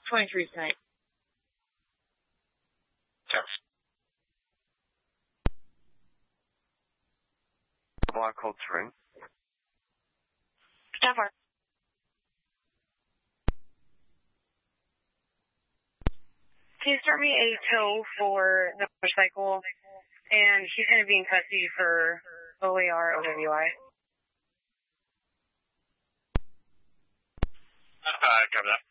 23 tonight. Block Cold Spring. 10-4. Can you start me a tow for the motorcycle? And he's going to be in custody for OAR, OWI. Cover that.